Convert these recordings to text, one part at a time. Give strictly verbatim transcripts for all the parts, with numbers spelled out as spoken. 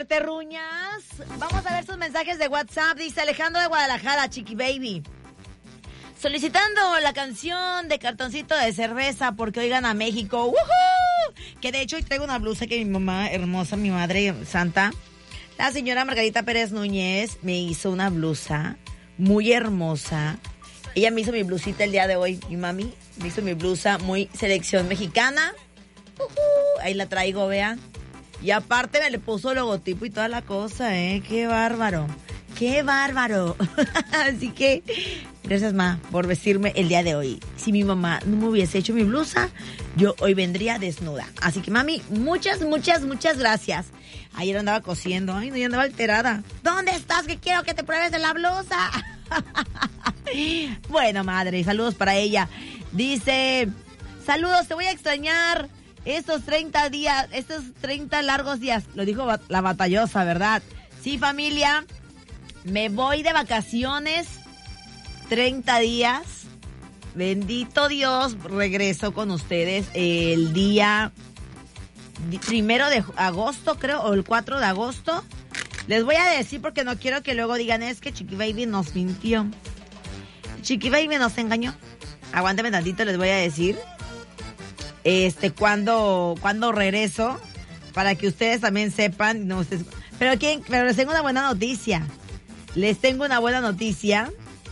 ver, terruñas. Vamos a ver sus mensajes de WhatsApp. Dice Alejandro de Guadalajara, Chiqui Baby. Solicitando la canción de Cartoncito de Cerveza porque oigan a México. ¡Woohoo! Que de hecho hoy traigo una blusa que mi mamá hermosa, mi madre santa, la señora Margarita Pérez Núñez, me hizo una blusa muy hermosa. Ella me hizo mi blusita el día de hoy. Mi mami me hizo mi blusa muy selección mexicana. Uh-huh. Ahí la traigo, vean. Y aparte me le puso logotipo y toda la cosa, ¿eh? ¡Qué bárbaro! ¡Qué bárbaro! Así que, gracias, ma, por vestirme el día de hoy. Si mi mamá no me hubiese hecho mi blusa, yo hoy vendría desnuda. Así que, mami, muchas, muchas, muchas gracias. Ayer andaba cosiendo. Ay, no, yo andaba alterada. ¿Dónde estás? Que quiero que te pruebes de la blusa. Bueno, madre, saludos para ella. Dice, saludos, te voy a extrañar estos treinta días, estos treinta largos días. Lo dijo la batallosa, ¿verdad? Sí, familia, me voy de vacaciones treinta días. Bendito Dios, regreso con ustedes el día primero de agosto, creo, o el cuatro de agosto. Les voy a decir porque no quiero que luego digan, es que Chiqui Baby nos mintió. Chiqui Baby nos engañó. Aguántame tantito, les voy a decir este cuándo cuando regreso para que ustedes también sepan. No, ustedes, pero, ¿quién, pero les tengo una buena noticia. Les tengo una buena noticia.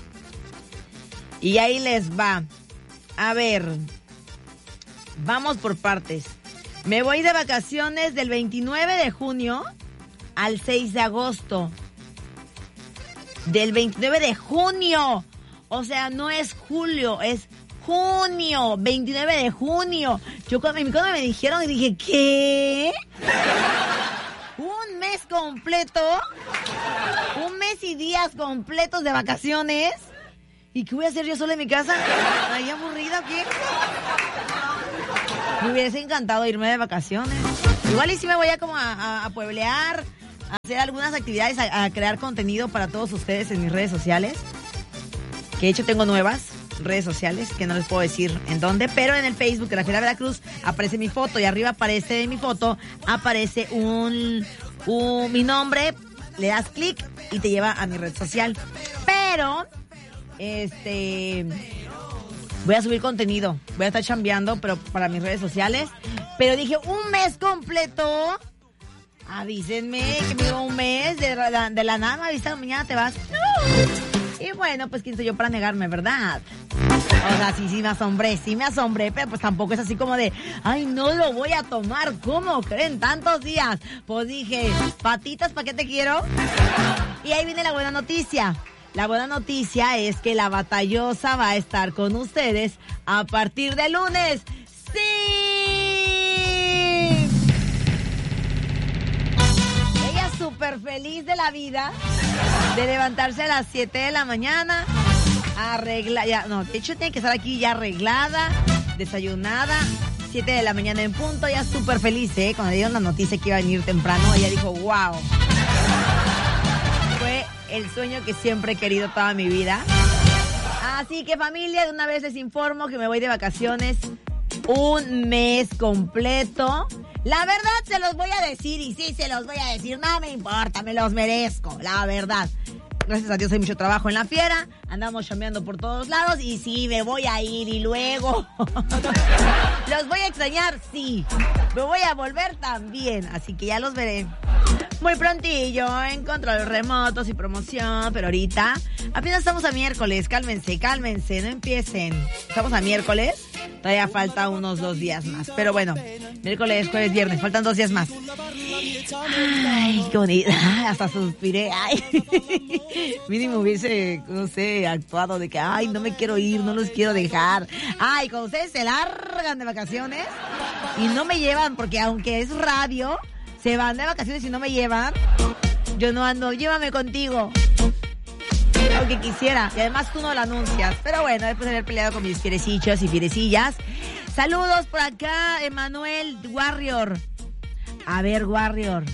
Y ahí les va. A ver, vamos por partes. Me voy de vacaciones del veintinueve de junio al seis de agosto. Del veintinueve de junio. O sea, no es julio, es junio. veintinueve de junio. Yo cuando, cuando me dijeron, dije, ¿qué? ¿Un mes completo? ¿Un mes y días completos de vacaciones? ¿Y qué voy a hacer yo sola en mi casa? ¿Ahí aburrida o qué? Me hubiese encantado irme de vacaciones. Igual y sí me voy a como a, a, a pueblear, a hacer algunas actividades, a, a crear contenido para todos ustedes en mis redes sociales. Que de hecho tengo nuevas redes sociales que no les puedo decir en dónde, pero en el Facebook de La Fiera Veracruz aparece mi foto y arriba aparece de mi foto, aparece un, un mi nombre, le das clic y te lleva a mi red social. Pero, este... voy a subir contenido, voy a estar chambeando, pero para mis redes sociales. Pero dije, un mes completo. Avísenme que me digo un mes de, de, de la nada, me avisan, mañana te vas. No. Y bueno, pues quién soy yo para negarme, ¿verdad? O sea, sí, sí me asombré, sí me asombré, pero pues tampoco es así como de, ay, no lo voy a tomar, ¿cómo creen? Tantos días. Pues dije, patitas, ¿para qué te quiero? Y ahí viene la buena noticia. La buena noticia es que la batallosa va a estar con ustedes a partir de lunes. ¡Sí! Ella es súper feliz de la vida, de levantarse a las siete de la mañana, arregla, ya, no, de hecho tiene que estar aquí ya arreglada, desayunada, siete de la mañana en punto, ya súper feliz, ¿eh? Cuando le dieron la noticia que iba a venir temprano, ella dijo, wow. Fue el sueño que siempre he querido toda mi vida. Así que, familia, de una vez les informo que me voy de vacaciones un mes completo. La verdad se los voy a decir, y sí se los voy a decir, no me importa, me los merezco, la verdad. Gracias a Dios hay mucho trabajo en La Fiera, andamos chambeando por todos lados, y sí, me voy a ir, y luego los voy a extrañar, sí, me voy a volver también, así que ya los veré muy prontillo en control remotos y promoción, pero ahorita apenas estamos a miércoles, cálmense, cálmense, no empiecen, estamos a miércoles, todavía falta unos dos días más, pero bueno, miércoles, jueves, viernes, faltan dos días más. Ay, qué bonito, hasta suspiré, ay, mínimo hubiese, no sé, actuado de que, ay, no me quiero ir, no los quiero dejar, ay, cuando ustedes se largan de vacaciones y no me llevan, porque aunque es radio, se van de vacaciones y no me llevan, yo no ando, llévame contigo. Aunque quisiera, y además tú no lo anuncias. Pero bueno, después de haber peleado con mis fierecichos y fierecillas. Saludos por acá, Emanuel Warrior. A ver, Warrior.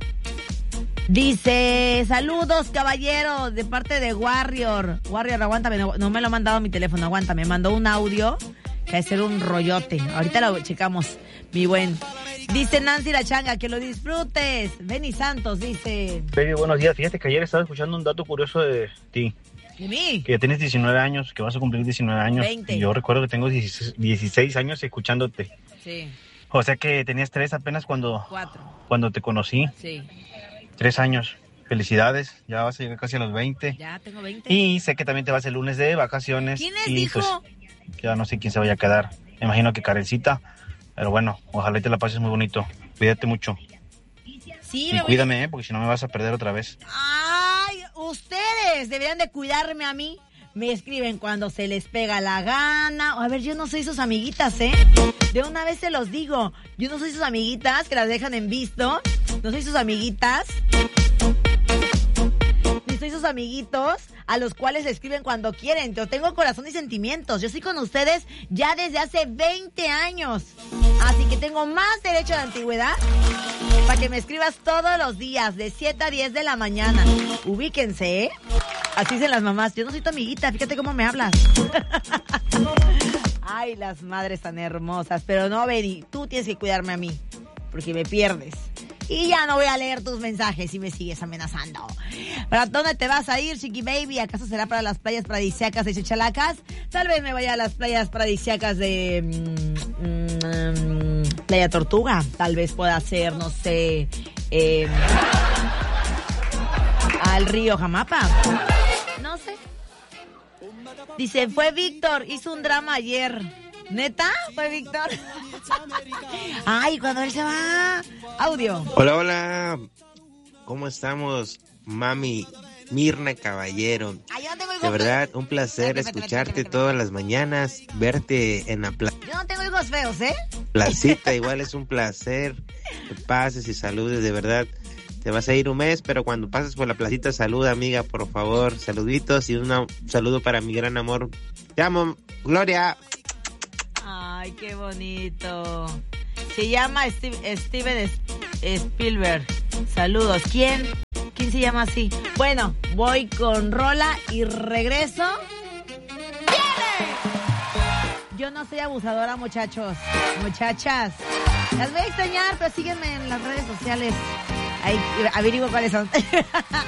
Dice, saludos, caballero, de parte de Warrior. Warrior, aguántame, no, no me lo ha mandado a mi teléfono, aguántame. Me mandó un audio que debe ser un rollote. Ahorita lo checamos, mi buen. Dice Nancy la Changa, que lo disfrutes. Benny Santos dice... Baby, buenos días. Fíjate que ayer estaba escuchando un dato curioso de ti. ¿De mí? Que ya tienes diecinueve años, que vas a cumplir diecinueve años. veinte. Y yo recuerdo que tengo dieciséis años escuchándote. Sí. O sea que tenías tres apenas cuando... Cuatro. Cuando te conocí. Sí. Tres años. Felicidades. Ya vas a llegar casi a los veinte. Ya tengo veinte. Y sé que también te vas el lunes de vacaciones. ¿Quién les y dijo? Pues, ya no sé quién se vaya a quedar. Me imagino que Karencita. Pero bueno, ojalá y te la pases muy bonito. Cuídate mucho. Sí, y me voy... cuídame, ¿eh? Porque si no me vas a perder otra vez. ¡Ay! Ustedes deberían de cuidarme a mí. Me escriben cuando se les pega la gana. A ver, yo no soy sus amiguitas, ¿eh? De una vez se los digo. Yo no soy sus amiguitas que las dejan en visto. No soy sus amiguitas. Ni soy sus amiguitos a los cuales le escriben cuando quieren. Yo tengo corazón y sentimientos. Yo estoy con ustedes ya desde hace veinte años. Así que tengo más derecho de antigüedad para que me escribas todos los días de siete a diez de la mañana. Ubíquense, ¿eh? Así dicen las mamás. Yo no soy tu amiguita, fíjate cómo me hablas. Ay, las madres tan hermosas. Pero no, Benny, tú tienes que cuidarme a mí, porque me pierdes. Y ya no voy a leer tus mensajes si me sigues amenazando. ¿Para dónde te vas a ir, Chiqui Baby? ¿Acaso será para las playas paradisíacas de Chichalacas? Tal vez me vaya a las playas paradisíacas de... Mmm, mmm, Playa Tortuga. Tal vez pueda ser, no sé... Eh, al río Jamapa. No sé. Dice, fue Víctor, hizo un drama ayer. ¿Neta? ¿Fue Víctor? Ay, cuando él se va. Audio. Hola, hola. ¿Cómo estamos, mami Mirna Caballero? Ay, yo no tengo hijos. De verdad, un placer Vete, vete, escucharte vete, vete, todas vete. las mañanas, verte en la pla- Yo no tengo hijos feos, ¿eh? placita. Igual es un placer que pases y saludes, de verdad. Te vas a ir un mes, pero cuando pases por la placita, saluda, amiga, por favor. Saluditos y una- un saludo para mi gran amor. Te amo, Gloria. Ay, qué bonito. Se llama Steve- Steven Es- Spielberg. Saludos. ¿Quién? ¿Quién se llama así? Bueno, voy con Rola y regreso. ¡Viene! Yo no soy abusadora, muchachos. Muchachas. Las voy a extrañar, pero síguenme en las redes sociales. Ahí averiguo cuáles son.